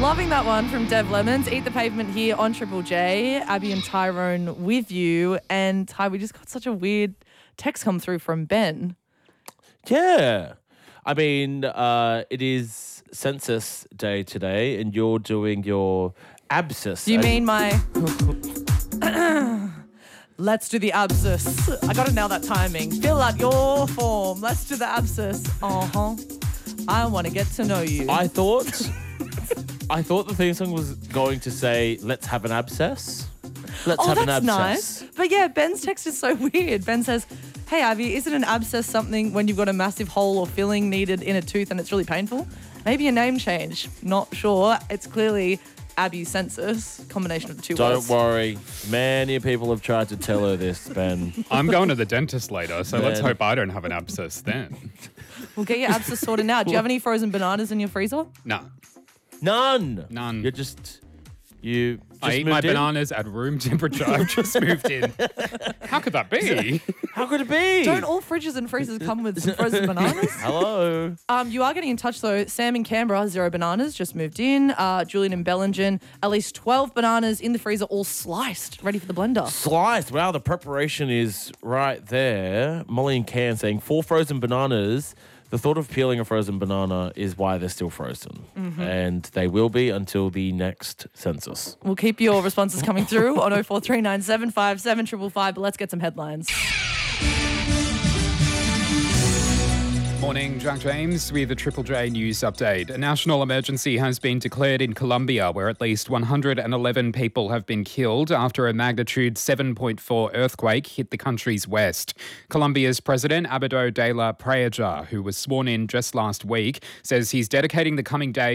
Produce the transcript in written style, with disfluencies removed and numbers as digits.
Loving that one from Dev Lemons. Eat the Pavement here on Triple J. Abby and Tyrone with you. And Ty, we just got such a weird text come through from Ben. Yeah. I mean, it is census day today and you're doing your abscess. Do you mean my... Let's do the abscess. I got to nail that timing. Fill out your form. Let's do the abscess. Uh-huh. I want to get to know you. I thought the theme song was going to say, let's have an abscess. Let's have an abscess. Nice. But yeah, Ben's text is so weird. Ben says, hey, Abby, isn't an abscess something when you've got a massive hole or filling needed in a tooth and it's really painful? Maybe a name change. Not sure. It's clearly Abby Census, combination of the two words. Don't worry. Many people have tried to tell her this, Ben. I'm going to the dentist later, so let's hope I don't have an abscess then. We'll get your abscess sorted now. Do you have any frozen bananas in your freezer? No. None. None. I eat my bananas at room temperature. I've just moved in. How could that be? How could it be? Don't all fridges and freezers come with some frozen bananas? Hello. You are getting in touch though. Sam in Canberra, 0 bananas, just moved in. Julian in Bellingen, at least 12 bananas in the freezer, all sliced, ready for the blender. Sliced. Wow, the preparation is right there. Molly and Can saying 4 frozen bananas. The thought of peeling a frozen banana is why they're still frozen. Mm-hmm. And they will be until the next census. We'll keep your responses coming through on 0439 555, but let's get some headlines. Morning, Jack James with a Triple J news update. A national emergency has been declared in Colombia, where at least 111 people have been killed after a magnitude 7.4 earthquake hit the country's west. Colombia's President Abdo de la Praja, who was sworn in just last week, says he's dedicating the coming days